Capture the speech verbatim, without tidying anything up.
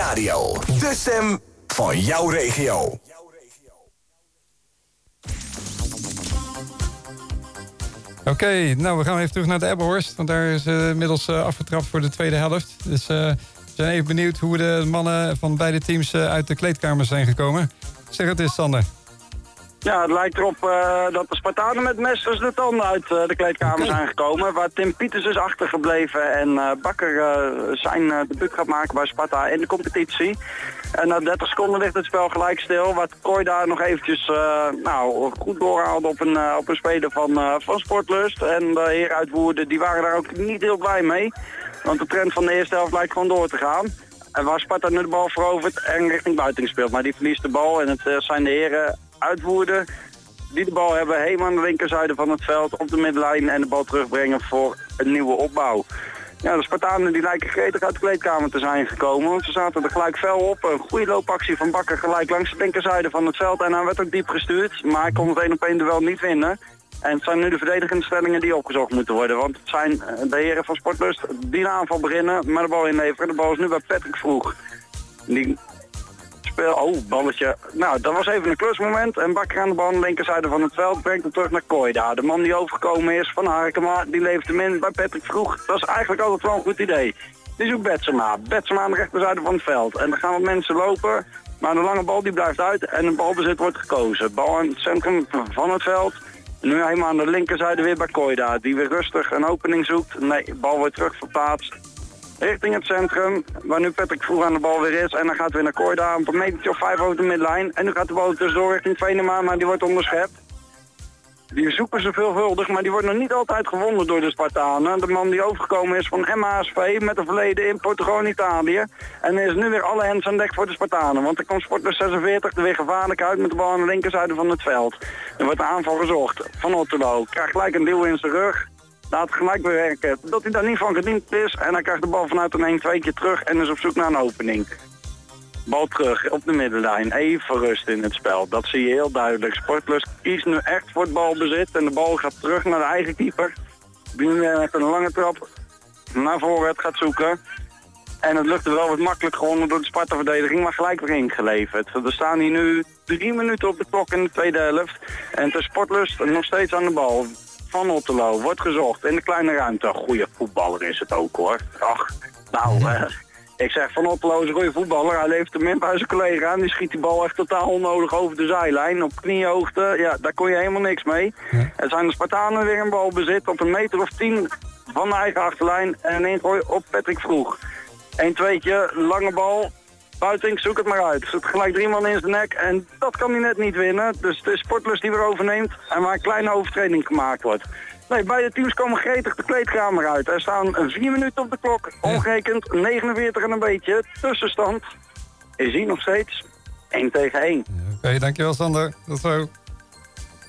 Radio, de stem van jouw regio. Oké, okay, nou we gaan even terug naar de Ebbenhorst. Want daar is uh, inmiddels uh, afgetrapt voor de tweede helft. Dus uh, we zijn even benieuwd hoe de mannen van beide teams uh, uit de kleedkamers zijn gekomen. Zeg het eens, Sander. Ja, het lijkt erop uh, dat de Spartanen met mesters de tanden uit uh, de kleedkamer zijn gekomen. Waar Tim Pieters is achtergebleven en uh, Bakker uh, zijn uh, debuut gaat maken bij Sparta in de competitie. En na dertig seconden ligt het spel gelijk stil. Waar Kooi daar nog eventjes uh, nou, goed doorhaalde op een, uh, op een speler van, uh, van Sportlust. En de heren uit Woerden die waren daar ook niet heel blij mee. Want de trend van de eerste helft lijkt gewoon door te gaan. En waar Sparta nu de bal verovert en richting buiten speelt. Maar die verliest de bal en het uh, zijn de heren uit Woerden die de bal hebben helemaal aan de linkerzijde van het veld op de middenlijn en de bal terugbrengen voor een nieuwe opbouw. Ja, de Spartanen die lijken gretig uit de kleedkamer te zijn gekomen, want ze zaten er gelijk fel op. Een goede loopactie van Bakker gelijk langs de linkerzijde van het veld en hij werd ook diep gestuurd, maar hij kon het één op één duel niet winnen. En het zijn nu de verdedigende stellingen die opgezocht moeten worden, want het zijn de heren van Sportlust die de aanval beginnen, maar de bal inleveren. De bal is nu bij Patrick Vroeg. Die Oh, balletje. Nou, dat was even een klusmoment. En Bakker aan de bal aan de linkerzijde van het veld brengt hem terug naar Koida. De man die overgekomen is van Harkema, die levert hem in bij Patrick Vroeg. Dat is eigenlijk altijd wel een goed idee. Die zoekt Betsema. Betsema aan de rechterzijde van het veld. En er gaan wat mensen lopen, maar de lange bal die blijft uit en een balbezit wordt gekozen. Bal in het centrum van het veld. Nu helemaal aan de linkerzijde weer bij Koida, die weer rustig een opening zoekt. Nee, de bal wordt terug verplaatst richting het centrum, waar nu Patrick Vroeg aan de bal weer is. En dan gaat weer naar Koida, een metertje of vijf over de midlijn. En nu gaat de bal tussendoor richting Venema, maar die wordt onderschept. Die zoeken ze veelvuldig, maar die wordt nog niet altijd gewonnen door de Spartanen. De man die overgekomen is van M H S V met een verleden in Portugal en Italië. En er is nu weer alle hens aan dek voor de Spartanen. Want er komt Sportlust zesenveertig er weer gevaarlijk uit met de bal aan de linkerzijde van het veld. Er wordt een aanval gezocht van Otterlo. Krijgt gelijk een duw in zijn rug. Laat gelijk bewerken dat hij daar niet van gediend is. En hij krijgt de bal vanuit een een twee keer terug en is op zoek naar een opening. Bal terug op de middenlijn. Even rust in het spel. Dat zie je heel duidelijk. Sportlust kiest nu echt voor het balbezit. En de bal gaat terug naar de eigen keeper. Die nu met een lange trap naar voren het gaat zoeken. En het lukt er wel wat makkelijk gewonnen door de Sparta-verdediging, maar gelijk weer ingeleverd. Er staan hier nu drie minuten op de klok in de tweede helft. En de Sportlust nog steeds aan de bal. Van Otterlo wordt gezocht in de kleine ruimte. Goeie voetballer is het ook hoor. Ach, nou, uh, ik zeg Van Otterlo is een goede voetballer. Hij leeft hem min bij zijn collega aan. Die schiet die bal echt totaal onnodig over de zijlijn. Op kniehoogte, ja, daar kon je helemaal niks mee. Ja. Er zijn de Spartanen weer een balbezit op een meter of tien van de eigen achterlijn. En een ingooi op Patrick Vroeg. een tweetje, lange bal. Buitink, zoek het maar uit. Zet gelijk drie man in zijn nek en dat kan hij net niet winnen. Dus het is Sportlust die weer overneemt en waar een kleine overtreding gemaakt wordt. Nee, beide teams komen gretig de kleedkamer uit. Er staan vier minuten op de klok, omgerekend negenenveertig en een beetje. Tussenstand is hier nog steeds één tegen één. Oké, okay, dankjewel Sander. Tot zo.